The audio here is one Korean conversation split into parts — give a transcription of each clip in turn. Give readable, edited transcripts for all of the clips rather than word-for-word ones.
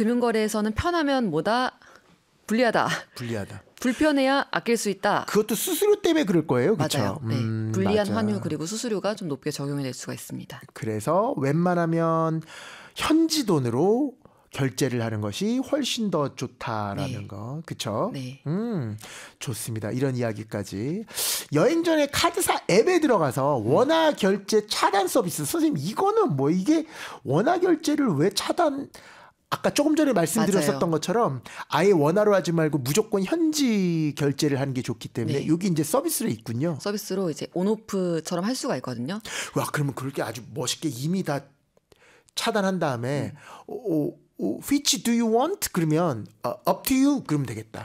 금융거래에서는 편하면 뭐다? 불리하다. 불리하다. 불편해야 아낄 수 있다. 그것도 수수료 때문에 그럴 거예요. 그렇죠? 맞아요. 네. 불리한 맞아. 환율 그리고 수수료가 좀 높게 적용이 될 수가 있습니다. 그래서 웬만하면 현지 돈으로 결제를 하는 것이 훨씬 더 좋다라는 네. 거. 그렇죠? 네. 좋습니다. 이런 이야기까지. 여행 전에 카드사 앱에 들어가서 원화 결제 차단 서비스. 선생님 이거는 뭐 이게 원화 결제를 왜 차단 아까 조금 전에 말씀드렸었던 맞아요. 것처럼 아예 원화로 하지 말고 무조건 현지 결제를 하는 게 좋기 때문에 네. 여기 이제 서비스로 있군요. 서비스로 이제 온오프처럼 할 수가 있거든요. 와, 그러면 그렇게 아주 멋있게 이미 다 차단한 다음에 which do you want? 그러면 up to you 그러면 되겠다.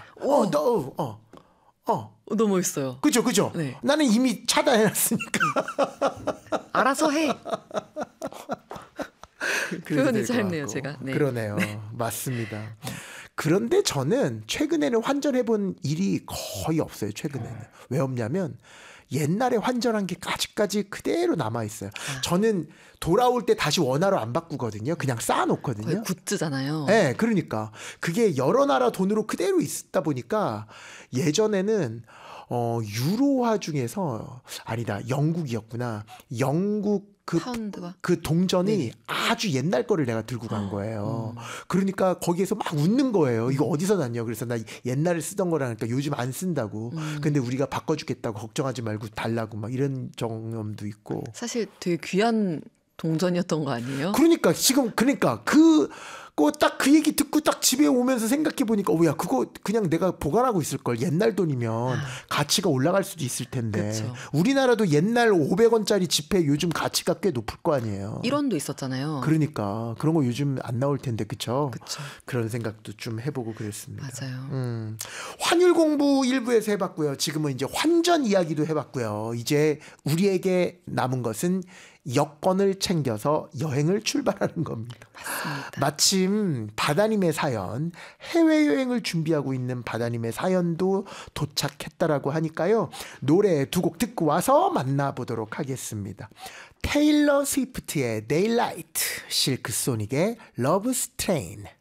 너무 멋있어요. 그죠. 네. 나는 이미 차단해놨으니까. 알아서 해. 그래도 표현이 될 것 짧네요, 같고. 제가. 네. 그러네요. 맞습니다. 그런데 저는 최근에는 환전해본 일이 거의 없어요. 최근에는. 왜 없냐면 옛날에 환전한 게 아직까지 그대로 남아있어요. 저는 돌아올 때 다시 원화로 안 바꾸거든요. 그냥 쌓아놓거든요. 거의 굿즈잖아요. 네, 그러니까 그게 여러 나라 돈으로 그대로 있다 보니까 예전에는 유로화 중에서 아니다, 영국이었구나. 영국 파운드와 그 동전이 네. 아주 옛날 거를 내가 들고 간 거예요. 그러니까 거기에서 막 웃는 거예요. 이거 어디서 났냐. 그래서 나 옛날에 쓰던 거라니까 요즘 안 쓴다고. 근데 우리가 바꿔주겠다고 걱정하지 말고 달라고 막 이런 경험도 있고. 사실 되게 귀한 동전이었던 거 아니에요? 그러니까 지금 딱 그 얘기 듣고 딱 집에 오면서 생각해 보니까 야 그거 그냥 내가 보관하고 있을 걸. 옛날 돈이면 가치가 올라갈 수도 있을 텐데. 그쵸. 우리나라도 옛날 500원짜리 지폐 요즘 가치가 꽤 높을 거 아니에요. 1원도 있었잖아요. 그러니까 그런 거 요즘 안 나올 텐데 그쵸? 그쵸. 그런 생각도 좀 해보고 그랬습니다. 맞아요. 환율 공부 일부에서 해봤고요. 지금은 이제 환전 이야기도 해봤고요. 이제 우리에게 남은 것은 여권을 챙겨서 여행을 출발하는 겁니다. 맞습니다. 마침 바다님의 사연, 해외여행을 준비하고 있는 바다님의 사연도 도착했다라고 하니까요. 노래 두 곡 듣고 와서 만나보도록 하겠습니다. 테일러 스위프트의 Daylight, 실크소닉의 Love Strain.